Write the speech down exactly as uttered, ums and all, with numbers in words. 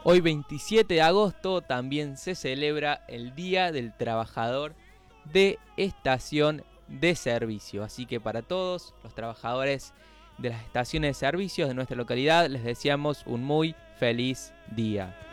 Hoy veintisiete de agosto también se celebra el Día del Trabajador de Estación de Servicio. Así que para todos los trabajadores de las estaciones de servicios de nuestra localidad les deseamos un muy feliz día.